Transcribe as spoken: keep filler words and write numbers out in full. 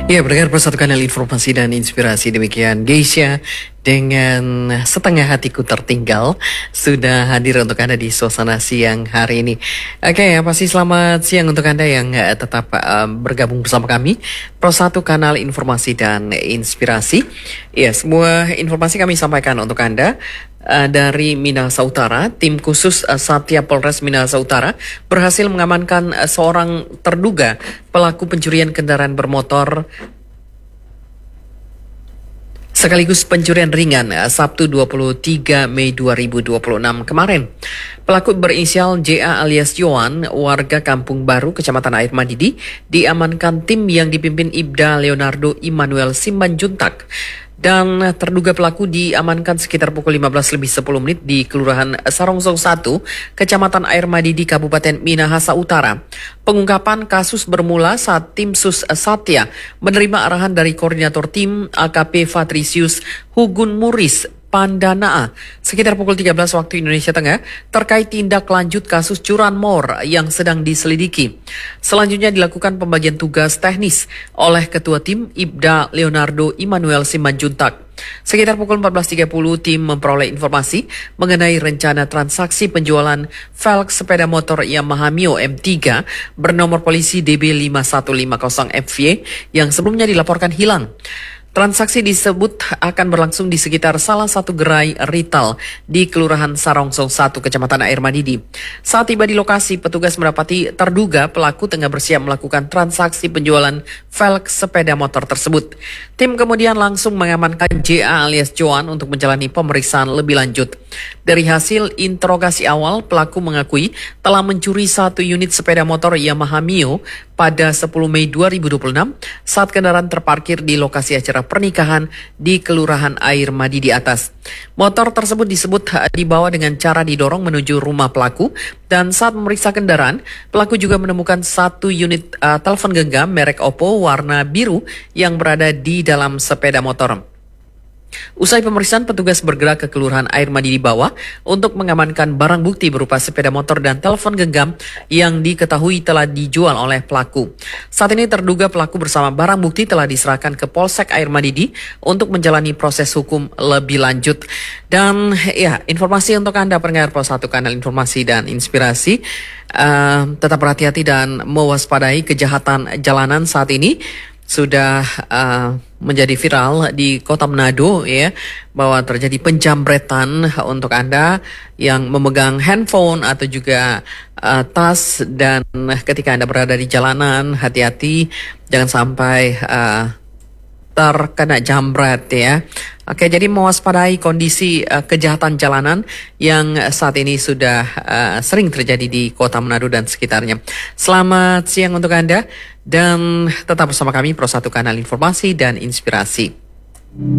Ya, berdengar persatu kanal informasi dan inspirasi demikian Geisha dengan setengah hatiku tertinggal sudah hadir untuk Anda di suasana siang hari ini. Oke, ya pasti selamat siang untuk Anda yang uh, tetap uh, bergabung bersama kami persatu kanal informasi dan inspirasi. Ya, semua informasi kami sampaikan untuk Anda. Uh, dari Minahasa Utara, tim khusus uh, Satya Polres Minahasa Utara berhasil mengamankan uh, seorang terduga pelaku pencurian kendaraan bermotor sekaligus pencurian ringan uh, Sabtu dua puluh tiga Mei dua ribu dua puluh enam kemarin. Pelaku berinisial J A alias Johan, warga Kampung Baru, Kecamatan Air Madidi, diamankan tim yang dipimpin Ibda Leonardo Immanuel Simanjuntak. Dan terduga pelaku diamankan sekitar pukul lima belas lebih sepuluh menit di Kelurahan Sarongsong satu, Kecamatan Air Madidi, Kabupaten Minahasa Utara. Pengungkapan kasus bermula saat tim Sus Satya menerima arahan dari koordinator tim A K P Fatrisius Hugun Muris Pandanaa sekitar pukul tiga belas waktu Indonesia Tengah terkait tindak lanjut kasus curanmor yang sedang diselidiki. Selanjutnya dilakukan pembagian tugas teknis oleh Ketua Tim Ibda Leonardo Immanuel Simanjuntak. Sekitar pukul empat belas tiga puluh tim memperoleh informasi mengenai rencana transaksi penjualan velg sepeda motor Yamaha Mio M tiga bernomor polisi D B lima satu lima nol F Y yang sebelumnya dilaporkan hilang. Transaksi disebut akan berlangsung di sekitar salah satu gerai retail di Kelurahan Sarongsong satu, Kecamatan Air Madidi. Saat tiba di lokasi, petugas mendapati terduga pelaku tengah bersiap melakukan transaksi penjualan velg sepeda motor tersebut. Tim kemudian langsung mengamankan J A alias Johan untuk menjalani pemeriksaan lebih lanjut. Dari hasil interogasi awal, pelaku mengakui telah mencuri satu unit sepeda motor Yamaha Mio pada sepuluh Mei dua ribu dua puluh enam saat kendaraan terparkir di lokasi acara pernikahan di Kelurahan Air Madidi atas. Motor tersebut disebut dibawa dengan cara didorong menuju rumah pelaku, dan saat memeriksa kendaraan, pelaku juga menemukan satu unit uh, telepon genggam merek Oppo warna biru yang berada di dalam sepeda motor. Usai pemeriksaan, petugas bergerak ke Kelurahan Air Madidi Bawah untuk mengamankan barang bukti berupa sepeda motor dan telepon genggam yang diketahui telah dijual oleh pelaku. Saat ini terduga pelaku bersama barang bukti telah diserahkan ke Polsek Air Madidi untuk menjalani proses hukum lebih lanjut. Dan ya, informasi untuk Anda pendengar persatu kanal informasi dan inspirasi, uh, tetap berhati-hati dan mewaspadai kejahatan jalanan saat ini. Sudah uh, menjadi viral di Kota Manado, ya, bahwa terjadi penjambretan untuk Anda yang memegang handphone atau juga uh, tas, dan ketika Anda berada di jalanan, hati-hati jangan sampai uh, terkena jambret, ya. Oke, jadi mewaspadai kondisi uh, kejahatan jalanan yang saat ini sudah uh, sering terjadi di Kota Manado dan sekitarnya. Selamat siang untuk Anda dan tetap bersama kami persatu kanal informasi dan inspirasi.